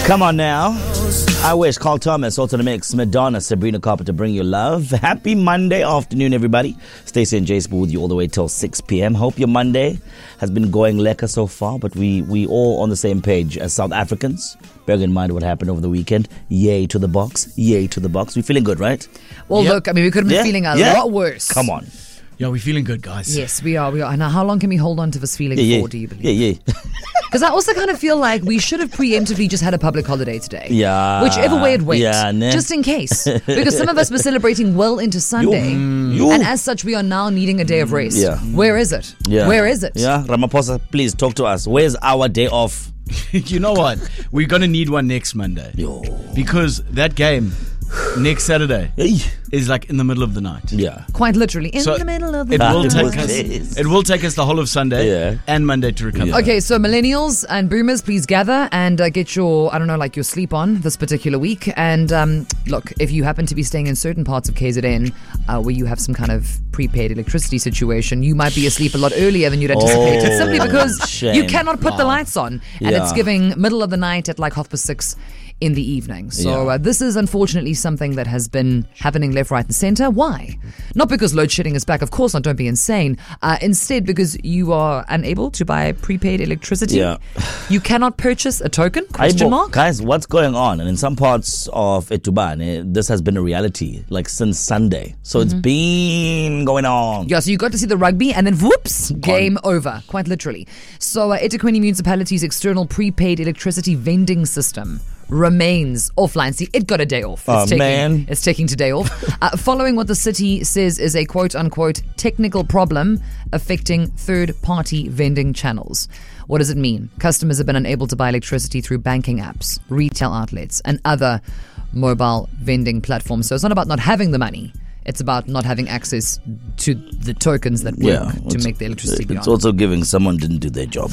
Come on now. I wish. Carl Thomas, also to mix. Madonna, Sabrina Carpenter, bring you love. Happy Monday afternoon, everybody. Stacey and Jace with you all the way till 6 p.m. Hope your Monday has been going lekker so far, but we all on the same page as South Africans. Bearing in mind what happened over the weekend. Yay to the box. Yay to the box. We're feeling good, right? Well, look, I mean, we could have been feeling a lot worse. Come on. Yeah, we're feeling good, guys. Yes, we are. Now, how long can we hold on to this feeling for, do you believe? Yeah. Because I also kind of feel like we should have preemptively just had a public holiday today. Yeah. Whichever way it went. Yeah, just in case. Because some of us were celebrating well into Sunday. And as such, we are now needing a day of rest. Yeah. Where is it? Yeah. Where is it? Yeah, Ramaphosa, please talk to us. Where's our day off? You know what? We're going to need one next Monday. Because that game next Saturday is like in the middle of the night. Yeah. Quite literally. In the middle of the night. It will take us the whole of Sunday and Monday to recover. Okay, so millennials and boomers, please gather and get your, your sleep on this particular week. And look, if you happen to be staying in certain parts of KZN where you have some kind of prepaid electricity situation, you might be asleep a lot earlier than you'd anticipated, simply because you cannot put the lights on. And it's giving middle of the night at like 6:30 in the evening. So this is unfortunately something that has been happening left, right and center. Why? Not because load shedding is back, of course not, don't be insane. Instead, because you are unable to buy prepaid electricity. Yeah. You cannot purchase a token, ? Guys, what's going on? And in some parts of Ituban, this has been a reality, like since Sunday. So it's been going on. Yeah, so you got to see the rugby and then whoops, game over, quite literally. So eThekwini Municipality's external prepaid electricity vending system remains offline. See, it got a day off. It's taking today off. Following what the city says is a quote-unquote technical problem affecting third-party vending channels. What does it mean? Customers have been unable to buy electricity through banking apps, retail outlets, and other mobile vending platforms. So it's not about not having the money. It's about not having access to the tokens that work to make the electricity go on. It's also giving someone didn't do their job.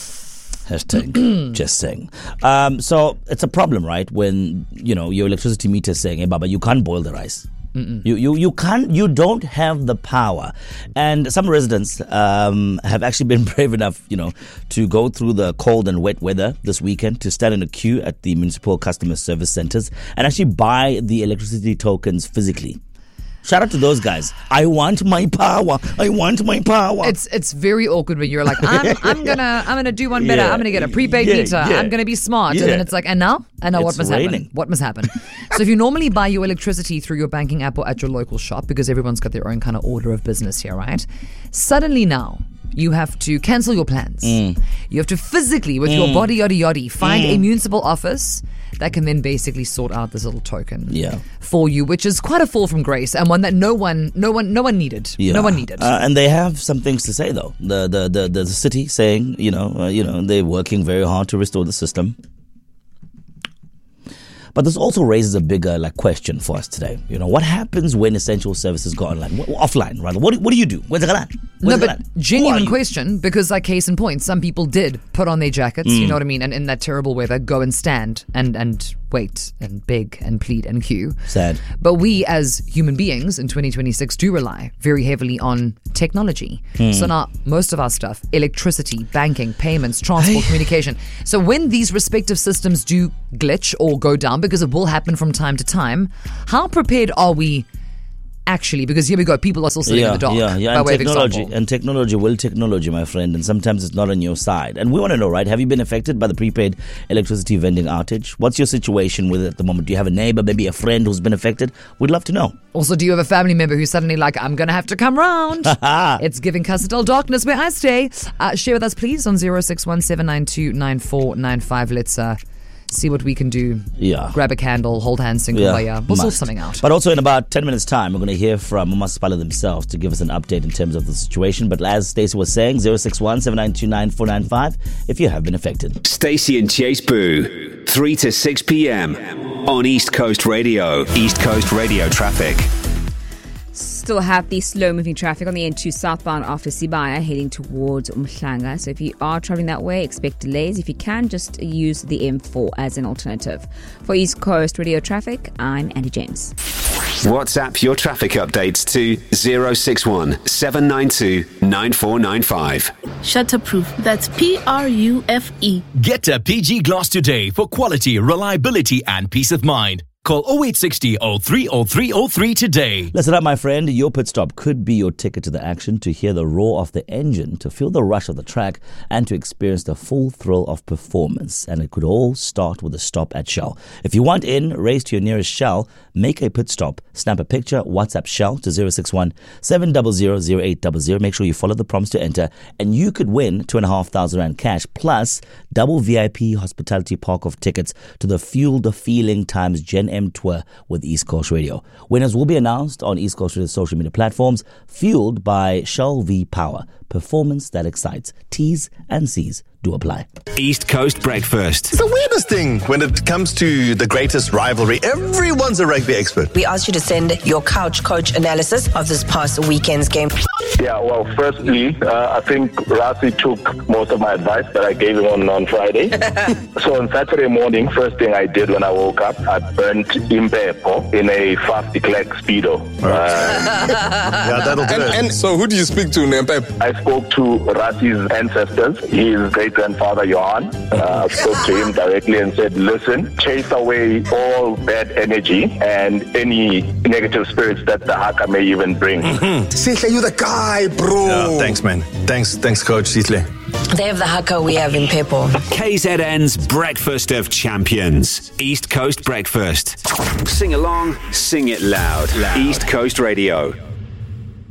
Hashtag just saying. So it's a problem, right? When your electricity meter is saying, "Hey, Baba, you can't boil the rice. You can't. You don't have the power." And some residents have actually been brave enough, to go through the cold and wet weather this weekend to stand in a queue at the municipal customer service centers and actually buy the electricity tokens physically. Shout out to those guys. I want my power. I want my power. It's very awkward when you're like, I'm gonna do one better. I'm gonna get a prepaid meter. I'm gonna be smart. And then it's like, and now what must happen? What must happen? So if you normally buy your electricity through your banking app or at your local shop, because everyone's got their own kind of order of business here, right? Suddenly now you have to cancel your plans. You have to physically, with your body yoddy, find a municipal office that can then basically sort out this little token for you, which is quite a fall from grace and one that no one needed. No one needed. And they have some things to say though. The city saying, they're working very hard to restore the system. But this also raises a bigger question for us today. What happens when essential services go online? Offline, rather. What do you do? Where's it No, but genuine question, because case in point, some people did put on their jackets, you know what I mean, and in that terrible weather, go and stand and wait and beg and plead and queue. Sad. But we as human beings in 2026 do rely very heavily on technology. So now most of our stuff, electricity, banking, payments, transport, communication. So when these respective systems do glitch or go down, because it will happen from time to time, how prepared are we actually? Because here we go, people are still sitting in the dark. And technology will technology, my friend, and sometimes it's not on your side. And we want to know, right? Have you been affected by the prepaid electricity vending outage? What's your situation with it at the moment? Do you have a neighbor, maybe a friend who's been affected? We'd love to know. Also, do you have a family member who's suddenly like, I'm going to have to come round? It's giving Castledale darkness where I stay. Share with us, please, on 0617929495. Let's see what we can do. Grab a candle, hold hands, sing kumbaya. We'll sort something out. But also in about 10 minutes time, we're going to hear from Umasipala themselves to give us an update in terms of the situation. But as Stacey was saying, 061-7929-495 if you have been affected. Stacey and Chase Boo, 3 to 6 p.m. on East Coast Radio. East Coast Radio traffic. Still have the slow-moving traffic on the N2 southbound after Sibaya heading towards Umhlanga. So if you are traveling that way, expect delays. If you can, just use the M4 as an alternative. For East Coast Radio traffic, I'm Andy James. WhatsApp your traffic updates to 061 792 9495. Shutterproof. That's PRUFE. Get a PG Glass today for quality, reliability, and peace of mind. Call 0860 030303 today. Listen up, my friend. Your pit stop could be your ticket to the action, to hear the roar of the engine, to feel the rush of the track, and to experience the full thrill of performance. And it could all start with a stop at Shell. If you want in, race to your nearest Shell, make a pit stop, snap a picture, WhatsApp Shell to 061 700 0800. Make sure you follow the prompts to enter, and you could win 2,500 Rand cash plus double VIP hospitality park of tickets to the Fuel the Feeling times Gen M tour with East Coast Radio. Winners will be announced on East Coast Radio's social media platforms, fueled by Shell V Power. Performance that excites. T's and C's do apply. East Coast Breakfast. It's the weirdest thing when it comes to the greatest rivalry. Everyone's a rugby expert. We asked you to send your couch coach analysis of this past weekend's game. Yeah, well, firstly, I think Rassie took most of my advice that I gave him on Friday. So on Saturday morning, first thing I did when I woke up, I burnt Impepo in a fast declared speedo. Yeah, that'll do it. And so who do you speak to, Impepo? I spoke to Rassie's ancestors, his great-grandfather, Johan. I spoke to him directly and said, listen, chase away all bad energy and any negative spirits that the haka may even bring. Sihle, you the guy, bro. Yeah, thanks, man. Thanks, Coach Sihle. They have the haka, we have in Pepo. KZN's Breakfast of Champions. East Coast Breakfast. Sing along, sing it loud. East Coast Radio.